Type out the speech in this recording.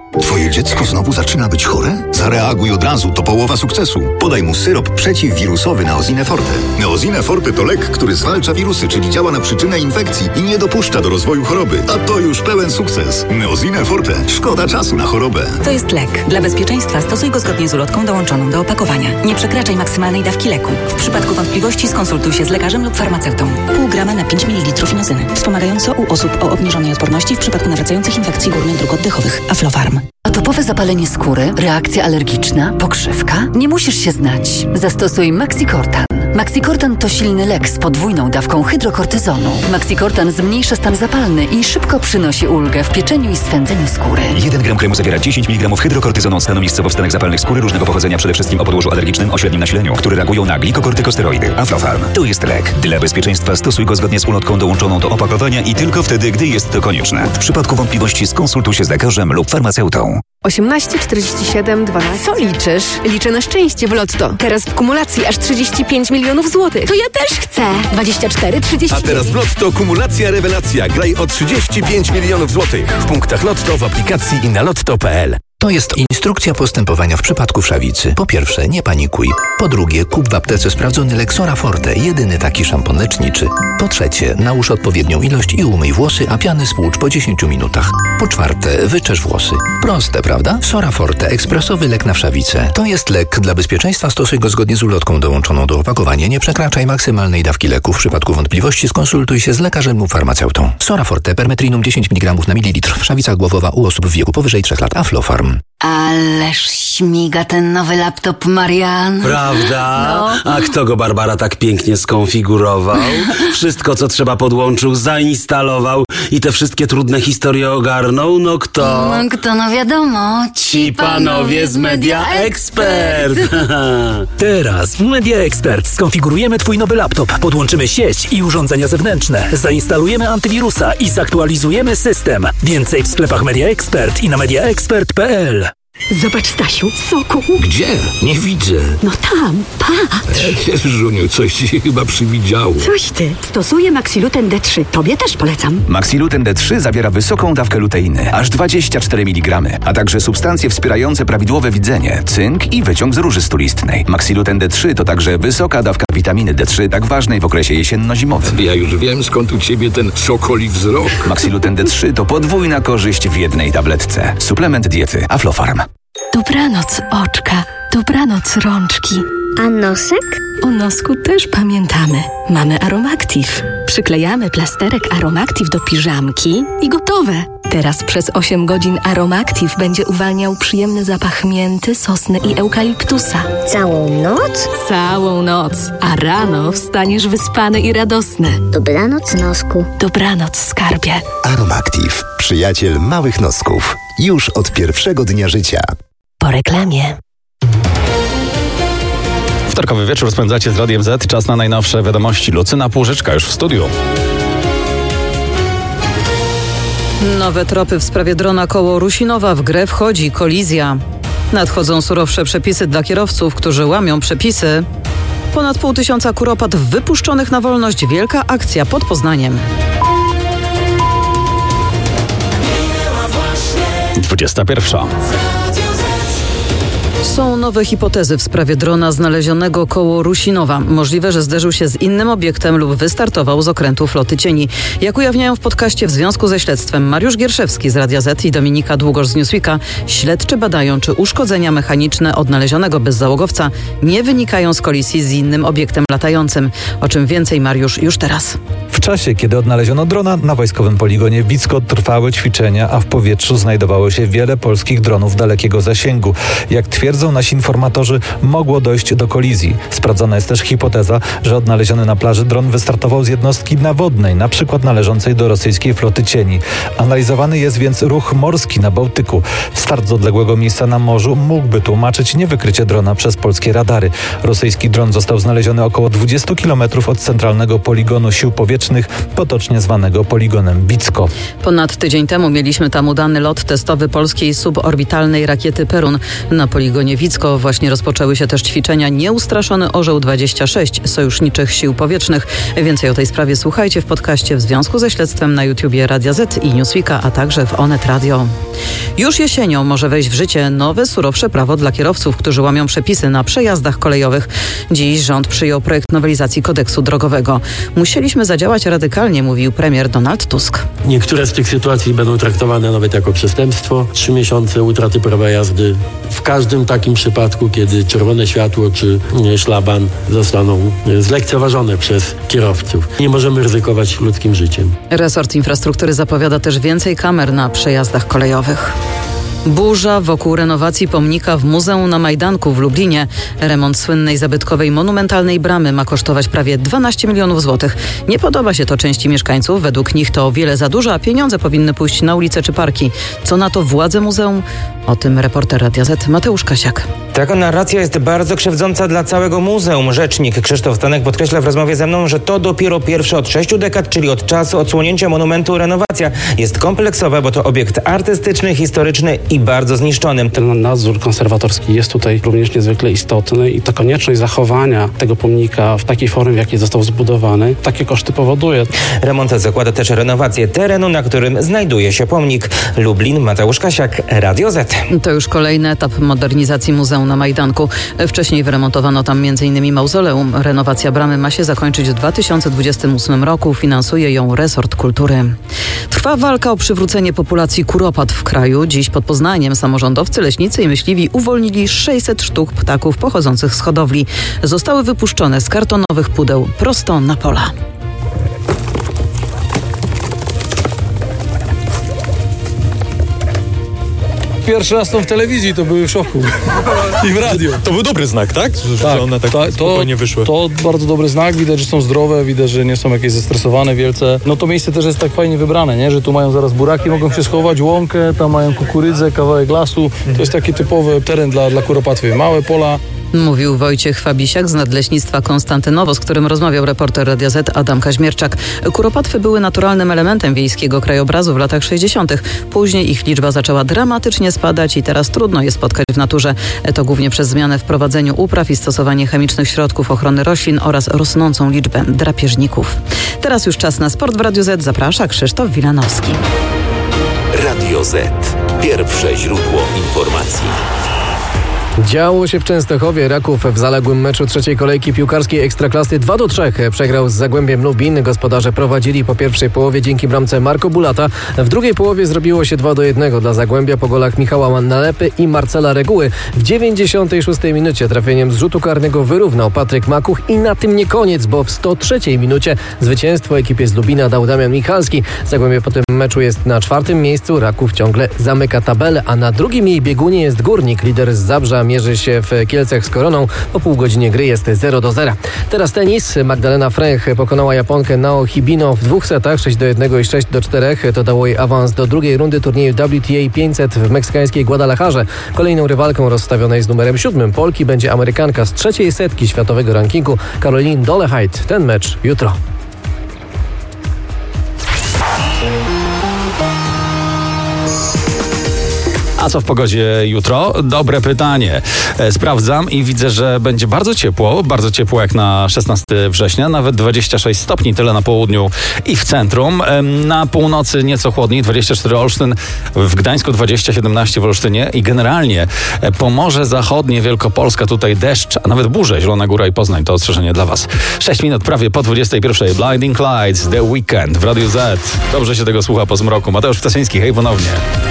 Twoje dziecko znowu zaczyna być chore? Zareaguj od razu, to połowa sukcesu. Podaj mu syrop przeciwwirusowy Neosine Forte. Neosine Forte to lek, który zwalcza wirusy, czyli działa na przyczynę infekcji i nie dopuszcza do rozwoju choroby. A to już pełen sukces. Neosine Forte. Szkoda czasu na chorobę. To jest lek. Dla bezpieczeństwa stosuj go zgodnie z ulotką dołączoną do opakowania. Nie przekraczaj maksymalnej dawki leku. W przypadku wątpliwości skonsultuj się z lekarzem lub farmaceutą. Pół grama na 5 ml inozyny. Wspomagająco u osób o obniżonej odporności w przypadku nawracających infekcji górnych dróg oddechowych. Aflofarm. Atopowe zapalenie skóry, reakcja alergiczna, pokrzywka? Nie musisz się znać. Zastosuj Maxicortan. Maxicortan to silny lek z podwójną dawką hydrokortyzonu. Maxicortan zmniejsza stan zapalny i szybko przynosi ulgę w pieczeniu i swędzeniu skóry. 1 gram kremu zawiera 10 mg hydrokortyzonu stanu miejscowo w stanach zapalnych skóry różnego pochodzenia, przede wszystkim o podłożu alergicznym o średnim nasileniu, które reagują na glikokortykosteroidy. Aflofarm. To jest lek. Dla bezpieczeństwa stosuj go zgodnie z ulotką dołączoną do opakowania i tylko wtedy, gdy jest to konieczne. W przypadku wątpliwości skonsultuj się z lekarzem lub farmaceutą. 18, 47, 12. Co liczysz? Liczę na szczęście w Lotto. Teraz w kumulacji aż 35 milionów złotych. To ja też chcę. 24, 30. A teraz w Lotto kumulacja rewelacja. Graj o 35 milionów złotych. W punktach Lotto, w aplikacji i na lotto.pl. To jest instrukcja postępowania w przypadku wszawicy. Po pierwsze, nie panikuj. Po drugie, kup w aptece sprawdzony lek Sora Forte, jedyny taki szampon leczniczy. Po trzecie, nałóż odpowiednią ilość i umyj włosy, a piany spłucz po 10 minutach. Po czwarte, wyczesz włosy. Proste, prawda? Sora Forte, ekspresowy lek na wszawicę. To jest lek. Dla bezpieczeństwa stosuj go zgodnie z ulotką dołączoną do opakowania. Nie przekraczaj maksymalnej dawki leku. W przypadku wątpliwości skonsultuj się z lekarzem lub farmaceutą. Sora Forte, permetrinum 10 mg na mililitr. Wszawica głowowa u osób w wieku powyżej 3 lat. Aflofarm. Ależ śmiga ten nowy laptop, Marian. Prawda? No. A kto go, Barbara, tak pięknie skonfigurował? Wszystko, co trzeba, podłączył, zainstalował i te wszystkie trudne historie ogarnął? No kto? No wiadomo. Ci panowie z Media Expert. Teraz w Media Expert skonfigurujemy Twój nowy laptop, podłączymy sieć i urządzenia zewnętrzne, zainstalujemy antywirusa i zaktualizujemy system. Więcej w sklepach Media Expert i na mediaexpert.pl. Zobacz, Stasiu, soku. Gdzie? Nie widzę. No tam, patrz. Żuniu, coś ci się chyba przywidziało. Coś ty. Stosuję Maxiluten D3. Tobie też polecam. Maxiluten D3 zawiera wysoką dawkę luteiny, aż 24 mg, a także substancje wspierające prawidłowe widzenie, cynk i wyciąg z róży stulistnej. Maxiluten D3 to także wysoka dawka witaminy D3, tak ważnej w okresie jesienno-zimowym. Ja już wiem, skąd u ciebie ten sokoli wzrok. Maxiluten D3 to podwójna korzyść w jednej tabletce. Suplement diety Aflofarm. Dobranoc oczka, dobranoc rączki. A nosek? O nosku też pamiętamy. Mamy Aromactive. Przyklejamy plasterek Aromactive do piżamki i gotowe. Teraz przez 8 godzin Aromactive będzie uwalniał przyjemny zapach mięty, sosny i eukaliptusa. Całą noc? Całą noc. A rano wstaniesz wyspany i radosny. Dobranoc, nosku. Dobranoc, skarbie. Aromactive. Przyjaciel małych nosków. Już od pierwszego dnia życia. Po reklamie. Wtorkowy wieczór spędzacie z Radiem Z. Czas na najnowsze wiadomości. Lucyna Płużyczka już w studiu. Nowe tropy w sprawie drona koło Rusinowa. W grę wchodzi kolizja. Nadchodzą surowsze przepisy dla kierowców, którzy łamią przepisy. Ponad 500 kuropat wypuszczonych na wolność. Wielka akcja pod Poznaniem. 21. Są nowe hipotezy w sprawie drona znalezionego koło Rusinowa. Możliwe, że zderzył się z innym obiektem lub wystartował z okrętu floty cieni. Jak ujawniają w podcaście w związku ze śledztwem Mariusz Gierszewski z Radia Z i Dominika Długosz z Newsweeka, śledczy badają, czy uszkodzenia mechaniczne odnalezionego bezzałogowca nie wynikają z kolizji z innym obiektem latającym. O czym więcej, Mariusz, już teraz. W czasie, kiedy odnaleziono drona, na wojskowym poligonie Wicko trwały ćwiczenia, a w powietrzu znajdowało się wiele polskich dronów dalekiego zasięgu. Jak twierdzą nasi informatorzy, mogło dojść do kolizji. Sprawdzona jest też hipoteza, że odnaleziony na plaży dron wystartował z jednostki nawodnej, na przykład należącej do rosyjskiej floty cieni. Analizowany jest więc ruch morski na Bałtyku. Start z odległego miejsca na morzu mógłby tłumaczyć niewykrycie drona przez polskie radary. Rosyjski dron został znaleziony około 20 km od centralnego poligonu sił powietrznych, potocznie zwanego poligonem Wicko. Ponad tydzień temu mieliśmy tam udany lot testowy polskiej suborbitalnej rakiety Perun. Na poligonie poligonie Wicko właśnie rozpoczęły się też ćwiczenia Nieustraszony Orzeł 26 Sojuszniczych Sił Powietrznych. Więcej o tej sprawie słuchajcie w podcaście w związku ze śledztwem na YouTubie Radia Z i Newsweeka, a także w Onet Radio. Już jesienią może wejść w życie nowe, surowsze prawo dla kierowców, którzy łamią przepisy na przejazdach kolejowych. Dziś rząd przyjął projekt nowelizacji kodeksu drogowego. Musieliśmy zadziałać radykalnie, mówił premier Donald Tusk. Niektóre z tych sytuacji będą traktowane nawet jako przestępstwo. 3 miesiące utraty prawa jazdy. W każdym takim przypadku, kiedy czerwone światło czy szlaban zostaną zlekceważone przez kierowców. Nie możemy ryzykować ludzkim życiem. Resort Infrastruktury zapowiada też więcej kamer na przejazdach kolejowych. Burza wokół renowacji pomnika w Muzeum na Majdanku w Lublinie. Remont słynnej zabytkowej monumentalnej bramy ma kosztować prawie 12 milionów złotych. Nie podoba się to części mieszkańców. Według nich to o wiele za dużo, a pieniądze powinny pójść na ulice czy parki. Co na to władze muzeum? O tym reporter Radia Z Mateusz Kasiak. Taka narracja jest bardzo krzywdząca dla całego muzeum. Rzecznik Krzysztof Stanek podkreśla w rozmowie ze mną, że to dopiero pierwsza od 6 dekad, czyli od czasu odsłonięcia monumentu renowacja. Jest kompleksowa, bo to obiekt artystyczny, historyczny i bardzo zniszczony. Ten nadzór konserwatorski jest tutaj również niezwykle istotny i to konieczność zachowania tego pomnika w takiej formie, w jakiej został zbudowany, takie koszty powoduje. Remont zakłada też renowację terenu, na którym znajduje się pomnik. Lublin, Mateusz Kasiak, Radio Z. To już kolejny etap modernizacji Muzeum na Majdanku. Wcześniej wyremontowano tam m.in. mauzoleum. Renowacja bramy ma się zakończyć w 2028 roku. Finansuje ją resort kultury. Trwa walka o przywrócenie populacji kuropat w kraju. Dziś pod Poznaniem samorządowcy, leśnicy i myśliwi uwolnili 600 sztuk ptaków pochodzących z hodowli. Zostały wypuszczone z kartonowych pudeł prosto na pola. Pierwszy raz to w telewizji, to były w szoku. I w radio. To był dobry znak, tak? Że one tak spokojnie wyszły. To bardzo dobry znak. Widać, że są zdrowe, widać, że nie są jakieś zestresowane wielce. No to miejsce też jest tak fajnie wybrane, nie? Że tu mają zaraz buraki, mogą się schować, łąkę, tam mają kukurydzę, kawałek lasu. To jest taki typowy teren dla kuropatwy. Małe pola. Mówił Wojciech Fabisiak z Nadleśnictwa Konstantynowo, z którym rozmawiał reporter Radia Z Adam Kaźmierczak. Kuropatwy były naturalnym elementem wiejskiego krajobrazu w latach 60. Później ich liczba zaczęła dramatycznie spadać i teraz trudno je spotkać w naturze. To głównie przez zmianę w prowadzeniu upraw i stosowanie chemicznych środków ochrony roślin oraz rosnącą liczbę drapieżników. Teraz już czas na sport w Radiu Z. Zaprasza Krzysztof Wilanowski. Radio Z. Pierwsze źródło informacji. Działo się w Częstochowie. Raków w zaległym meczu trzeciej kolejki piłkarskiej Ekstraklasy 2-3 przegrał z Zagłębiem Lubin. Gospodarze prowadzili po pierwszej połowie dzięki bramce Marco Bulata. W drugiej połowie zrobiło się 2-1 dla Zagłębia po golach Michała Nalepy i Marcela Reguły. W 96 minucie trafieniem z rzutu karnego wyrównał Patryk Makuch i na tym nie koniec, bo w 103 minucie zwycięstwo ekipie z Lubina dał Damian Michalski. Zagłębie po tym meczu jest na 4. miejscu. Raków ciągle zamyka tabelę, a na drugim jej biegunie jest Górnik. Lider z Zabrza mierzy się w Kielcach z Koroną. Po pół godzinie gry jest 0-0. Teraz tenis. Magdalena Frech pokonała Japonkę Nao Hibino w 2 setach 6-1 i 6-4. To dało jej awans do drugiej rundy turnieju WTA 500 w meksykańskiej Guadalajarze. Kolejną rywalką rozstawionej z numerem 7 Polki będzie Amerykanka z 3. setki światowego rankingu Caroline Dolehide. Ten mecz jutro. A co w pogodzie jutro? Dobre pytanie. Sprawdzam i widzę, że będzie bardzo ciepło jak na 16 września, nawet 26 stopni, tyle na południu i w centrum. Na północy nieco chłodniej, 24 Olsztyn, w Gdańsku 20-17 w Olsztynie i generalnie Pomorze Zachodnie, Wielkopolska, tutaj deszcz, a nawet burze, Zielona Góra i Poznań, to ostrzeżenie dla Was. 6 minut prawie po 21. Blinding Lights, The Weekend w Radiu Z. Dobrze się tego słucha po zmroku. Mateusz Ptaszyński, hej ponownie.